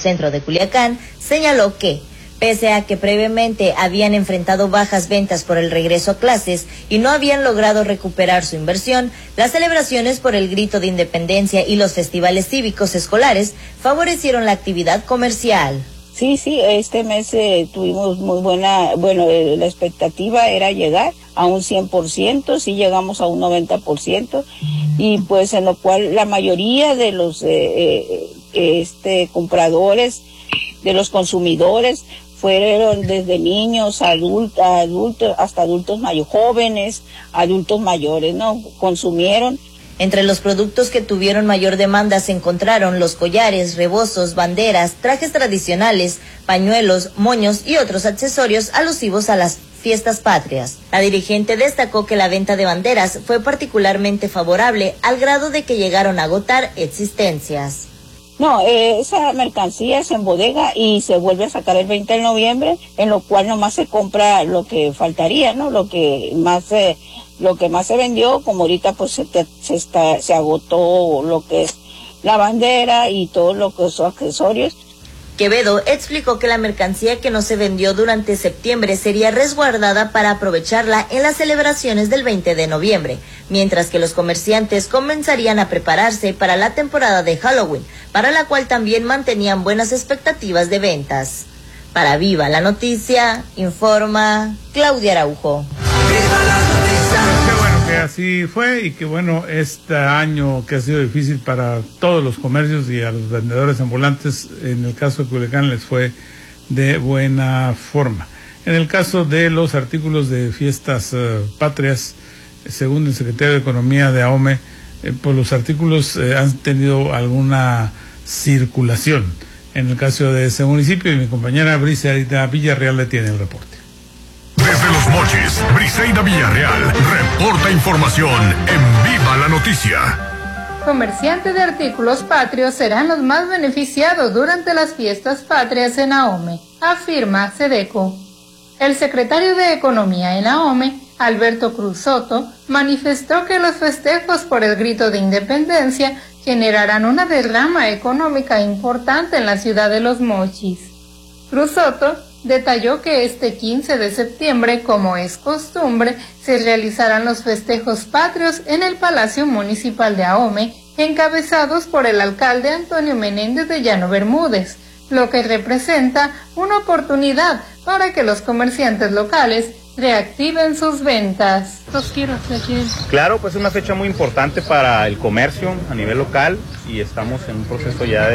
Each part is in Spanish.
centro de Culiacán, señaló que, pese a que previamente habían enfrentado bajas ventas por el regreso a clases y no habían logrado recuperar su inversión, las celebraciones por el Grito de Independencia y los festivales cívicos escolares favorecieron la actividad comercial. Sí, este mes tuvimos muy buena, la expectativa era llegar a un 100%, sí llegamos a un 90%, y pues en lo cual la mayoría de los compradores, de los consumidores, fueron desde niños, adultos, hasta adultos jóvenes, adultos mayores, ¿no? Consumieron. Entre los productos que tuvieron mayor demanda se encontraron los collares, rebozos, banderas, trajes tradicionales, pañuelos, moños y otros accesorios alusivos a las fiestas patrias. La dirigente destacó que la venta de banderas fue particularmente favorable al grado de que llegaron a agotar existencias. No, esa mercancía es en bodega y se vuelve a sacar el 20 de noviembre, en lo cual nomás se compra lo que faltaría, ¿no? Lo que más se vendió, como ahorita pues se agotó lo que es la bandera y todo lo que son accesorios. Quevedo explicó que la mercancía que no se vendió durante septiembre sería resguardada para aprovecharla en las celebraciones del 20 de noviembre, mientras que los comerciantes comenzarían a prepararse para la temporada de Halloween, para la cual también mantenían buenas expectativas de ventas. Para Viva la Noticia, informa Claudia Araujo. Que así fue y que bueno, este año que ha sido difícil para todos los comercios y a los vendedores ambulantes, en el caso de Culiacán les fue de buena forma. En el caso de los artículos de fiestas patrias, según el secretario de Economía de AOME, pues los artículos han tenido alguna circulación en el caso de ese municipio, y mi compañera Briseida Villarreal le tiene el reporte. Desde Los Mochis, Briseida Villarreal reporta información en Viva la Noticia. Comerciantes de artículos patrios serán los más beneficiados durante las fiestas patrias en AOME, afirma Sedeco. El secretario de Economía en AOME, Alberto Cruz Soto, manifestó que los festejos por el Grito de Independencia generarán una derrama económica importante en la ciudad de Los Mochis. Cruz Soto detalló que este 15 de septiembre, como es costumbre, se realizarán los festejos patrios en el Palacio Municipal de AOME, encabezados por el alcalde Antonio Menéndez de Llano Bermúdez, lo que representa una oportunidad para que los comerciantes locales reactiven sus ventas. Claro, pues es una fecha muy importante para el comercio a nivel local y estamos en un proceso ya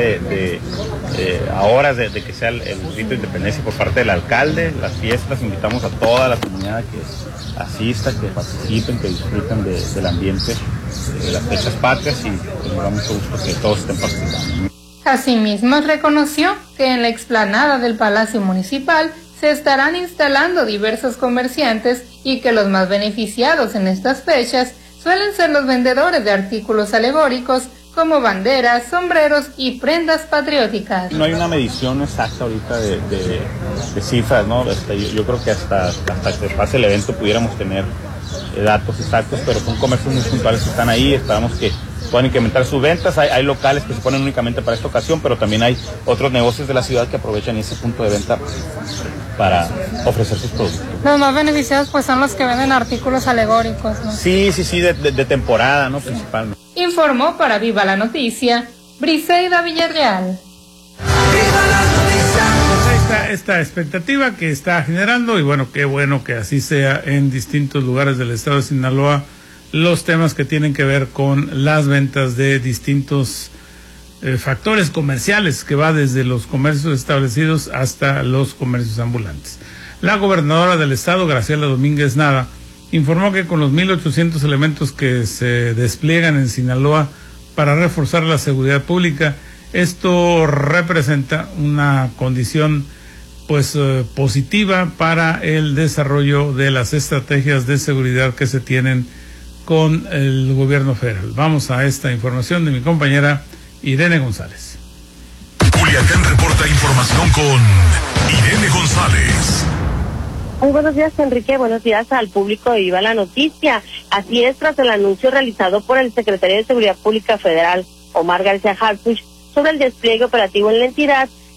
a horas de que sea el grito de independencia por parte del alcalde. Las fiestas, invitamos a toda la comunidad que asista, que participen, que disfruten del ambiente de las fechas patrias, y nos da mucho gusto que todos estén participando. Asimismo, reconoció que en la explanada del Palacio Municipal se estarán instalando diversos comerciantes y que los más beneficiados en estas fechas suelen ser los vendedores de artículos alegóricos como banderas, sombreros y prendas patrióticas. No hay una medición exacta ahorita de cifras, ¿no? Yo creo que hasta que pase el evento pudiéramos tener datos exactos, pero son comercios muy puntuales que están ahí. Esperamos que puedan incrementar sus ventas. Hay locales que se ponen únicamente para esta ocasión, pero también hay otros negocios de la ciudad que aprovechan ese punto de venta para ofrecer sus productos. Los más beneficiados pues son los que venden artículos alegóricos, ¿no? Sí, de temporada, ¿no? Principalmente. Informó para Viva la Noticia, Briseida Villarreal. Esta expectativa que está generando, y bueno, qué bueno que así sea en distintos lugares del estado de Sinaloa, los temas que tienen que ver con las ventas de distintos factores comerciales, que va desde los comercios establecidos hasta los comercios ambulantes. La gobernadora del estado, Graciela Domínguez Nava, informó que con los 1,800 elementos que se despliegan en Sinaloa para reforzar la seguridad pública, esto representa una condición positiva para el desarrollo de las estrategias de seguridad que se tienen con el gobierno federal. Vamos a esta información de mi compañera Irene González. Culiacán reporta información con Irene González. Muy buenos días, Enrique. Buenos días al público de Viva la Noticia. Así es, tras el anuncio realizado por el secretario de Seguridad Pública Federal, Omar García Harfuch, sobre el despliegue operativo en la entidad,